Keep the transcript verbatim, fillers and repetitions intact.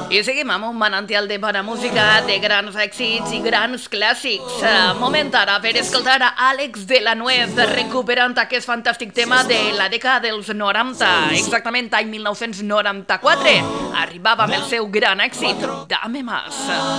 I seguim amb un manantial de bona música, de grans èxits i grans clàssics. Uh, moment ara per escoltar a Àlex de la Nuez recuperant aquest fantàstic tema de la dècada dels noranta, exactament any mil nou-cents noranta-quatre. Arribava amb el seu gran èxit, Dame Más.